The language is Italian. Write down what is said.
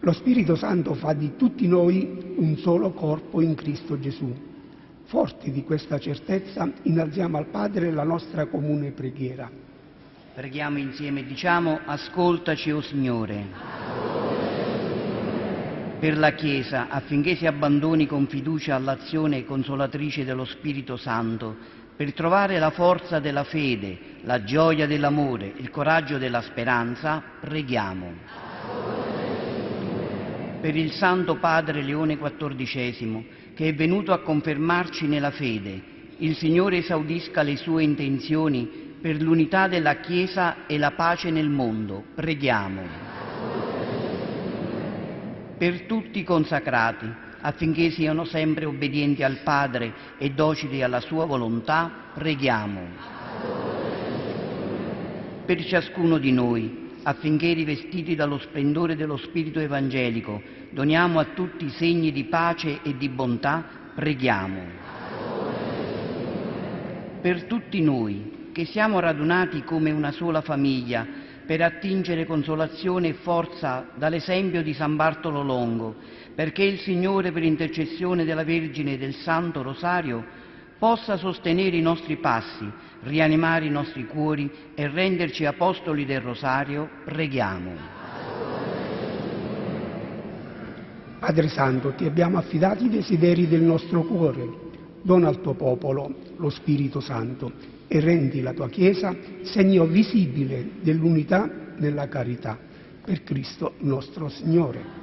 Lo Spirito Santo fa di tutti noi un solo corpo in Cristo Gesù. Forti di questa certezza, innalziamo al Padre la nostra comune preghiera. Preghiamo insieme e diciamo: ascoltaci, o Signore. Per la Chiesa, affinché si abbandoni con fiducia all'azione consolatrice dello Spirito Santo, per trovare la forza della fede, la gioia dell'amore, il coraggio della speranza, preghiamo. Per il Santo Padre Leone XIV, che è venuto a confermarci nella fede, il Signore esaudisca le sue intenzioni per l'unità della Chiesa e la pace nel mondo, preghiamo. Per tutti i consacrati, affinché siano sempre obbedienti al Padre e docili alla sua volontà, preghiamo. Per ciascuno di noi, affinché rivestiti dallo splendore dello Spirito evangelico, doniamo a tutti segni di pace e di bontà, preghiamo. Per tutti noi, che siamo radunati come una sola famiglia, per attingere consolazione e forza dall'esempio di San Bartolo Longo, perché il Signore, per intercessione della Vergine e del Santo Rosario, possa sostenere i nostri passi, rianimare i nostri cuori e renderci apostoli del Rosario, preghiamo. Padre Santo, ti abbiamo affidato i desideri del nostro cuore. Dona al tuo popolo lo Spirito Santo e rendi la tua Chiesa segno visibile dell'unità nella carità. Per Cristo nostro Signore.